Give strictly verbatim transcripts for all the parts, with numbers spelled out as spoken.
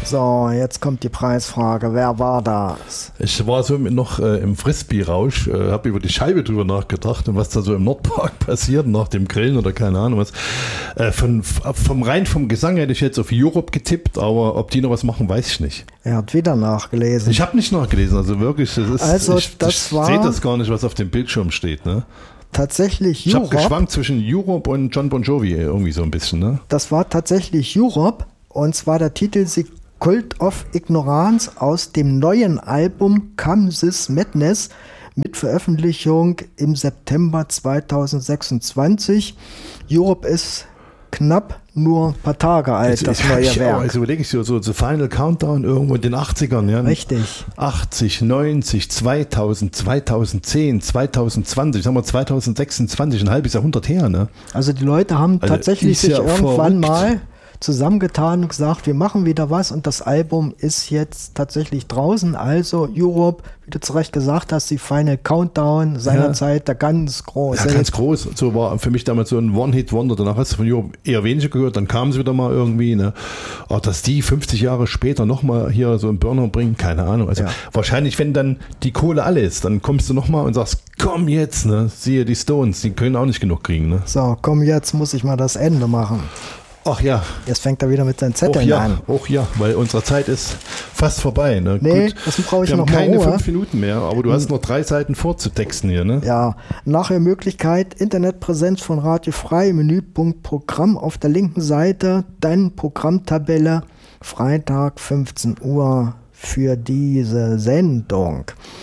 So, jetzt kommt die Preisfrage. Wer war das? Ich war so noch äh, im Frisbee-Rausch, äh, habe über die Scheibe drüber nachgedacht und was da so im Nordpark passiert nach dem Grillen oder keine Ahnung was. Äh, von, vom rein vom Gesang hätte ich jetzt auf Europe getippt, aber ob die noch was machen, weiß ich nicht. Er hat wieder nachgelesen. Ich habe nicht nachgelesen, also wirklich, das ist, also ich, das ich war sehe das gar nicht, was auf dem Bildschirm steht, ne? Tatsächlich ich Europe. Ich habe geschwankt zwischen Europe und John Bon Jovi irgendwie so ein bisschen, ne? Das war tatsächlich Europe und zwar der Titel Sie Cult of Ignorance aus dem neuen Album Come This Madness mit Veröffentlichung im September zweitausendsechsundzwanzig. Europe ist knapp nur ein paar Tage alt, also, das neue ich, Werk. Also überlege ich so, so, so Final Countdown irgendwo in den achtzigern. Ja? Richtig. achtzig, neunzig, zweitausend, zweitausendzehn, zweitausendzwanzig, sagen wir zweitausendsechsundzwanzig, ein halbes Jahrhundert her. Ne? Also die Leute haben also tatsächlich sich ja irgendwann verrückt. mal zusammengetan und gesagt, wir machen wieder was und das Album ist jetzt tatsächlich draußen. Also Europe, wie du zu Recht gesagt hast, die Final Countdown seinerzeit, ja. der ganz große. Ja, ganz groß. So war für mich damals so ein One-Hit-Wonder. Danach hast du von Europe eher weniger gehört, dann kamen sie wieder mal irgendwie. Ne? Aber dass die fünfzig Jahre später nochmal hier so einen Burner bringen, keine Ahnung. Also ja. wahrscheinlich, wenn dann die Kohle alle ist, dann kommst du nochmal und sagst, komm jetzt, ne? Siehe die Stones, die können auch nicht genug kriegen. Ne? So, komm jetzt, muss ich mal das Ende machen. Ach ja. Jetzt fängt er wieder mit seinen Zetteln Och ja, an. Och ja, weil unsere Zeit ist fast vorbei. Ne? Nee, Gut, das brauche ich wir noch haben mal keine Ruhe. fünf Minuten mehr, aber du hast noch drei Seiten vorzutexten hier. Ne? Ja, nachher Möglichkeit, Internetpräsenz von Radio Frei, Menüpunkt Programm auf der linken Seite, dann Programmtabelle, Freitag fünfzehn Uhr für diese Sendung.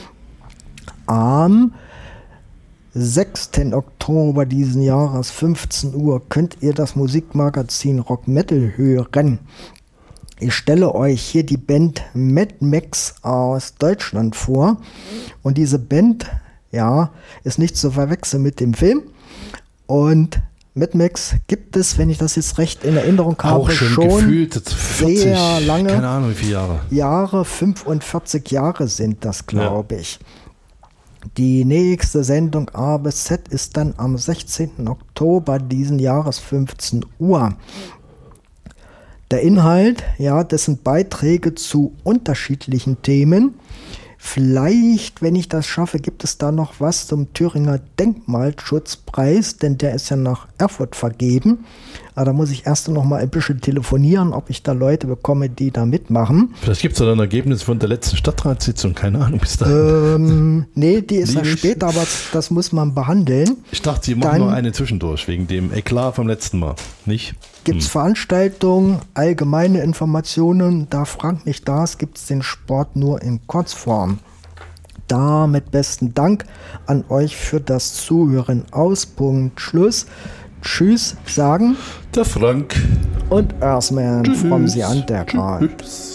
Am sechsten Oktober diesen Jahres, fünfzehn Uhr, könnt ihr das Musikmagazin Rock Metal hören. Ich stelle euch hier die Band Mad Max aus Deutschland vor. Und diese Band, ja, ist nicht zu verwechseln mit dem Film. Und Mad Max gibt es, wenn ich das jetzt recht in Erinnerung habe, auch schon, schon gefühlt vierzig, sehr lange. Keine Ahnung, wie viele Jahre. Jahre, fünfundvierzig Jahre sind das, glaube ja. ich. Die nächste Sendung A bis Z ist dann am sechzehnten Oktober diesen Jahres, fünfzehn Uhr. Der Inhalt, ja, das sind Beiträge zu unterschiedlichen Themen. Vielleicht, wenn ich das schaffe, gibt es da noch was zum Thüringer Denkmalschutzpreis, denn der ist ja nach Erfurt vergeben. Aber da muss ich erst noch mal ein bisschen telefonieren, ob ich da Leute bekomme, die da mitmachen. Vielleicht gibt es da ein Ergebnis von der letzten Stadtratssitzung, keine Ahnung, bis dahin. Ähm, nee, die ist Die ja nicht? später, aber das muss man behandeln. Ich dachte, sie machen Dann noch eine zwischendurch, wegen dem Eklat vom letzten Mal, nicht? Gibt es hm. Veranstaltungen, allgemeine Informationen, da Frank nicht da ist, gibt es den Sport nur in Kurzform. Damit besten Dank an euch für das Zuhören. Aus, Punkt, Schluss. Tschüss, sagen der Frank und Earthman from the Underground.